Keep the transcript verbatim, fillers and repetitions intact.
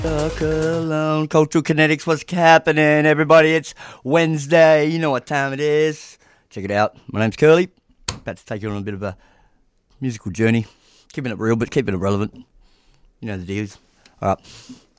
Stuck alone. Cultural Kinetics, what's happening, everybody? It's Wednesday. You know what time it is. Check it out. My name's Curly. About to take you on a bit of a musical journey. Keeping it real, but keeping it relevant. You know the deals. All right.